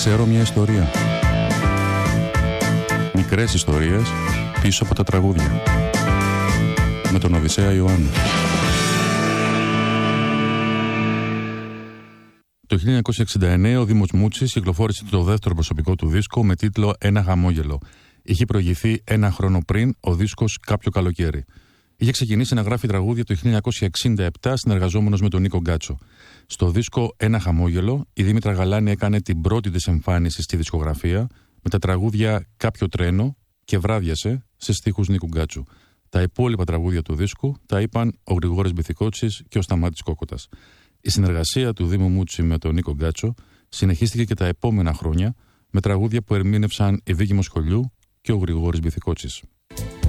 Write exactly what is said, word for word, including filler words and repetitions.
Ξέρω μια ιστορία. Μικρές ιστορίες πίσω από τα τραγούδια. Με τον Οδυσσέα Ιωάννου. Το χίλια εννιακόσια εξήντα εννέα ο Δήμος Μούτσης κυκλοφόρησε το δεύτερο προσωπικό του δίσκο με τίτλο «Ένα χαμόγελο». Είχε προηγηθεί ένα χρόνο πριν ο δίσκος «Κάποιο καλοκαίρι». Είχε ξεκινήσει να γράφει τραγούδια το χίλια εννιακόσια εξήντα επτά συνεργαζόμενος με τον Νίκο Γκάτσο. Στο δίσκο «Ένα χαμόγελο» η Δήμητρα Γαλάνη έκανε την πρώτη της εμφάνιση στη δισκογραφία με τα τραγούδια «Κάποιο τρένο» και «Βράδιασε» σε στίχους Νίκου Γκάτσου. Τα υπόλοιπα τραγούδια του δίσκου τα είπαν ο Γρηγόρης Μπιθικότσης και ο Σταμάτης Κόκοτας. Η συνεργασία του Δήμου Μούτσι με τον Νίκο Γκάτσο συνεχίστηκε και τα επόμενα χρόνια με τραγούδια που ερμήνευσαν η Βίκη Μοσχολιού και ο Γρηγόρης Μπιθικότσης.